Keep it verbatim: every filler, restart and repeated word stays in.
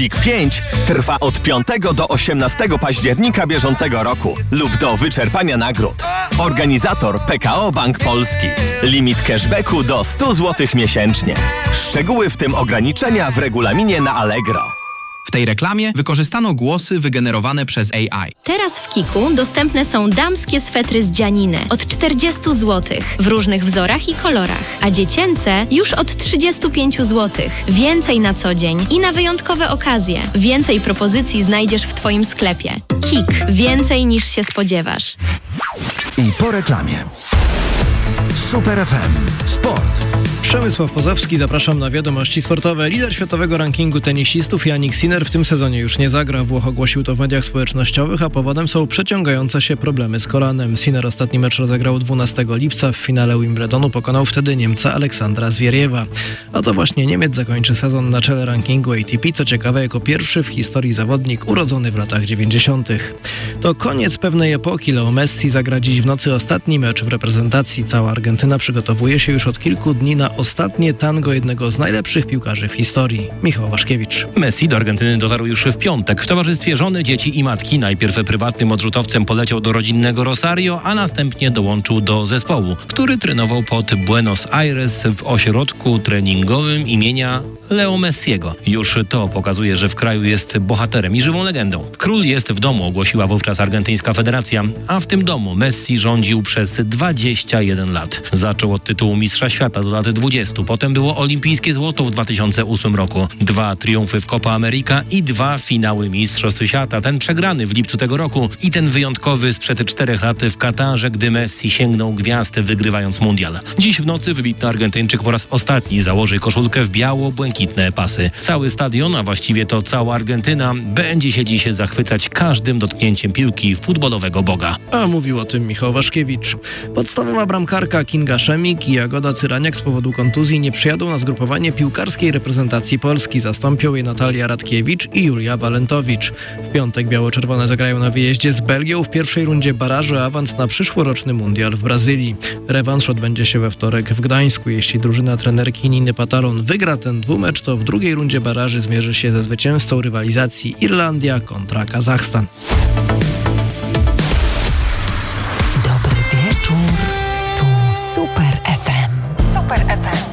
League pięć trwa od piątego do osiemnastego października bieżącego roku lub do wyczerpania nagród. Organizator P K O Bank Polski. Limit cashbacku do sto złotych miesięcznie. Szczegóły, w tym ograniczenia, w regulaminie na Allegro. W tej reklamie wykorzystano głosy wygenerowane przez A I. Teraz w Kiku dostępne są damskie swetry z dzianiny od czterdzieści złotych w różnych wzorach i kolorach, a dziecięce już od trzydzieści pięć złotych. Więcej na co dzień i na wyjątkowe okazje. Więcej propozycji znajdziesz w Twoim sklepie. Kik. Więcej niż się spodziewasz. I po reklamie. Super F M. Sport. Przemysław Pozowski, zapraszam na wiadomości sportowe. Lider światowego rankingu tenisistów Jannik Sinner w tym sezonie już nie zagra. Włoch ogłosił to w mediach społecznościowych, a powodem są przeciągające się problemy z kolanem. Sinner ostatni mecz rozegrał dwunastego lipca. W finale Wimbledonu pokonał wtedy Niemca Aleksandra Zwieriewa. A to właśnie Niemiec zakończy sezon na czele rankingu A T P, co ciekawe jako pierwszy w historii zawodnik urodzony w latach dziewięćdziesiątych. To koniec pewnej epoki. Leo Messi zagra dziś w nocy ostatni mecz w reprezentacji. Cała Argentyna przygotowuje się już od kilku dni na ostatnie tango jednego z najlepszych piłkarzy w historii. Michał Waszkiewicz. Messi do Argentyny dotarł już w piątek. W towarzystwie żony, dzieci i matki. Najpierw prywatnym odrzutowcem poleciał do rodzinnego Rosario, a następnie dołączył do zespołu, który trenował pod Buenos Aires w ośrodku treningowym imienia Leo Messiego. Już to pokazuje, że w kraju jest bohaterem i żywą legendą. Król jest w domu, ogłosiła wówczas argentyńska federacja, a w tym domu Messi rządził przez dwadzieścia jeden lat. Zaczął od tytułu mistrza świata do lat dwudziestu. Potem było olimpijskie złoto w dwa tysiące ósmym roku. Dwa triumfy w Copa America i dwa finały Mistrzostw Świata. Ten przegrany w lipcu tego roku i ten wyjątkowy sprzed czterech lat w Katarze, gdy Messi sięgnął gwiazd, wygrywając mundial. Dziś w nocy wybitny Argentyńczyk po raz ostatni założy koszulkę w biało-błękitne pasy. Cały stadion, a właściwie to cała Argentyna, będzie się dziś zachwycać każdym dotknięciem piłki futbolowego boga. A mówił o tym Michał Waszkiewicz. Podstawowa bramkarka Kinga Szemik i Jagoda Cyraniak z powodu kontuzji nie przyjadą na zgrupowanie piłkarskiej reprezentacji Polski. Zastąpią je Natalia Radkiewicz i Julia Walentowicz. W piątek biało-czerwone zagrają na wyjeździe z Belgią w pierwszej rundzie barażu o awans na przyszłoroczny mundial w Brazylii. Rewanż odbędzie się we wtorek w Gdańsku. Jeśli drużyna trenerki Niny Pataron wygra ten dwumecz, to w drugiej rundzie baraży zmierzy się ze zwycięzcą rywalizacji Irlandia kontra Kazachstan. Dobry wieczór, tu Super F M. Super F M.